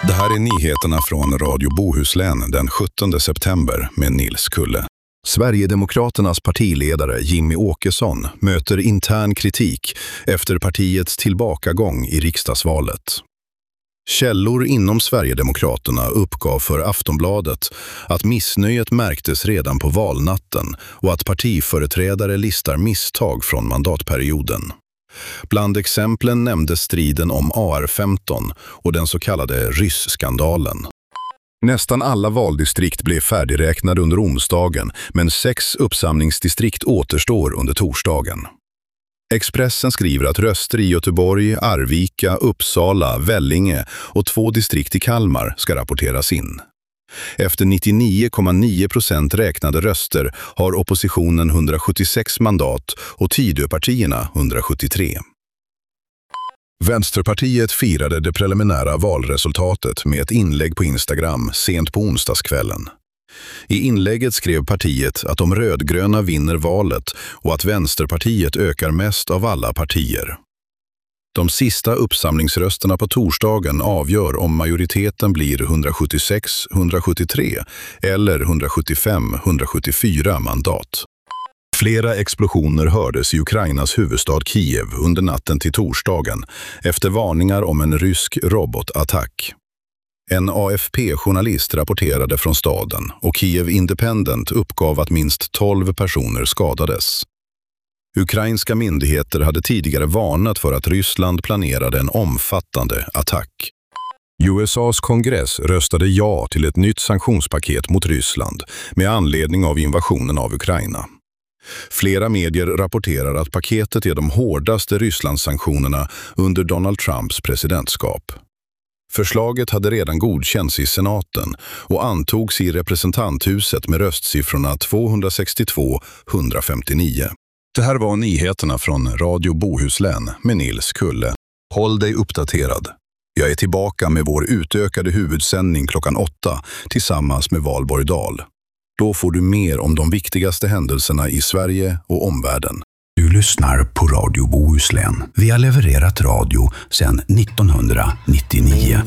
Det här är nyheterna från Radio Bohuslän den 17 september med Nils Kulle. Sverigedemokraternas partiledare Jimmy Åkesson möter intern kritik efter partiets tillbakagång i riksdagsvalet. Källor inom Sverigedemokraterna uppgav för Aftonbladet att missnöjet märktes redan på valnatten och att partiföreträdare listar misstag från mandatperioden. Bland exemplen nämndes striden om AR-15 och den så kallade Ryss-skandalen. Nästan alla valdistrikt blev färdigräknade under onsdagen, men 6 uppsamlingsdistrikt återstår under torsdagen. Expressen skriver att röster i Göteborg, Arvika, Uppsala, Vellinge och 2 distrikt i Kalmar ska rapporteras in. Efter 99,9% räknade röster har oppositionen 176 mandat och Tidöpartierna 173. Vänsterpartiet firade det preliminära valresultatet med ett inlägg på Instagram sent på onsdagskvällen. I inlägget skrev partiet att de rödgröna vinner valet och att Vänsterpartiet ökar mest av alla partier. De sista uppsamlingsrösterna på torsdagen avgör om majoriteten blir 176-173 eller 175-174 mandat. Flera explosioner hördes i Ukrainas huvudstad Kiev under natten till torsdagen efter varningar om en rysk robotattack. En AFP-journalist rapporterade från staden och Kiev Independent uppgav att minst 12 personer skadades. Ukrainska myndigheter hade tidigare varnat för att Ryssland planerade en omfattande attack. USAs kongress röstade ja till ett nytt sanktionspaket mot Ryssland med anledning av invasionen av Ukraina. Flera medier rapporterar att paketet är de hårdaste Rysslandssanktionerna under Donald Trumps presidentskap. Förslaget hade redan godkänts i senaten och antogs i representanthuset med röstsiffrorna 262-159. Det här var nyheterna från Radio Bohuslän med Nils Kulle. Håll dig uppdaterad. Jag är tillbaka med vår utökade huvudsändning klockan 8 tillsammans med Valborg Dahl. Då får du mer om de viktigaste händelserna i Sverige och omvärlden. Du lyssnar på Radio Bohuslän. Vi har levererat radio sedan 1999.